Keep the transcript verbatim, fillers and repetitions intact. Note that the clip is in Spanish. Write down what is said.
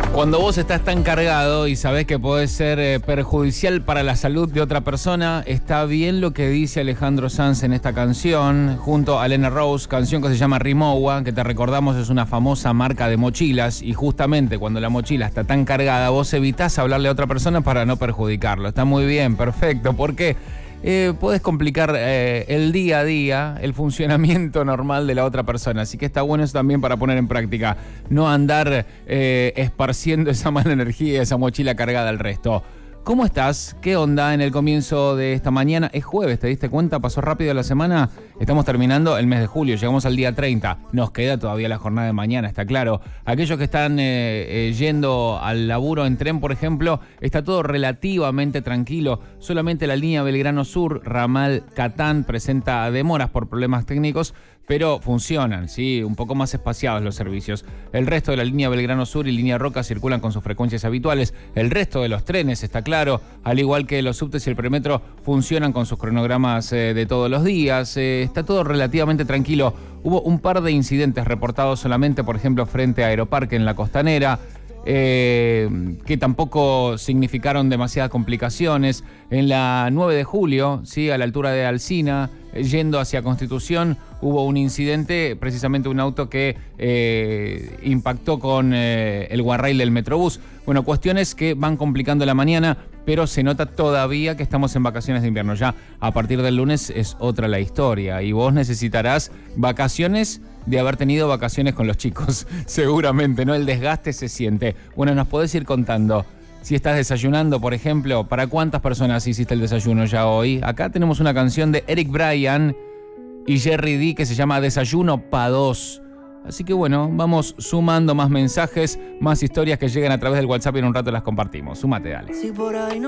Cuando vos estás tan cargado y sabés que podés ser eh, perjudicial para la salud de otra persona, está bien lo que dice Alejandro Sanz en esta canción, junto a Lena Rose, canción que se llama Rimowa, que te recordamos es una famosa marca de mochilas, y justamente cuando la mochila está tan cargada, vos evitás hablarle a otra persona para no perjudicarlo. Está muy bien, perfecto, porque eh, podés complicar eh, el día a día, el funcionamiento normal de la otra persona. Así que está bueno eso también para poner en práctica. No andar eh, esparciendo esa mala energía, esa mochila cargada al resto. ¿Cómo estás? ¿Qué onda en el comienzo de esta mañana? Es jueves, ¿te diste cuenta? Pasó rápido la semana. Estamos terminando el mes de julio, llegamos al día treinta. Nos queda todavía la jornada de mañana, está claro. Aquellos que están eh, eh, yendo al laburo en tren, por ejemplo, está todo relativamente tranquilo. Solamente la línea Belgrano Sur, ramal Catán, presenta demoras por problemas técnicos, pero funcionan, ¿sí? Un poco más espaciados los servicios. El resto de la línea Belgrano Sur y línea Roca circulan con sus frecuencias habituales. El resto de los trenes, está claro, al igual que los subtes y el premetro, funcionan con sus cronogramas eh, de todos los días. Eh, está todo relativamente tranquilo. Hubo un par de incidentes reportados solamente, por ejemplo, frente a Aeroparque en la Costanera, Eh, que tampoco significaron demasiadas complicaciones. En la nueve de julio, ¿sí? A la altura de Alsina, eh, yendo hacia Constitución, hubo un incidente, precisamente un auto que eh, impactó con eh, el guarrail del Metrobús. Bueno, cuestiones que van complicando la mañana, pero se nota todavía que estamos en vacaciones de invierno. Ya a partir del lunes es otra la historia, y vos necesitarás vacaciones de haber tenido vacaciones con los chicos, seguramente, ¿no? El desgaste se siente. Bueno, nos podés ir contando. Si estás desayunando, por ejemplo, ¿para cuántas personas hiciste el desayuno ya hoy? Acá tenemos una canción de Eric Bryan y Jerry D que se llama Desayuno pa' dos. Así que bueno, vamos sumando más mensajes, más historias que llegan a través del WhatsApp, y en un rato las compartimos. Súmate, dale. Si por ahí no